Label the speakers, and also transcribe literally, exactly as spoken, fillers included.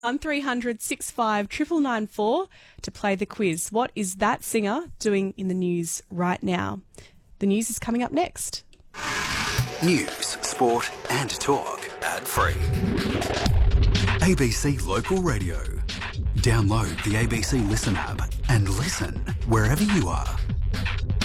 Speaker 1: On three hundred, six five, triple nine four to play the quiz. What is that singer doing in the news right now? The news is coming up next.
Speaker 2: News, sport and talk. Ad free. A B C Local Radio. Download the A B C Listen app and listen wherever you are.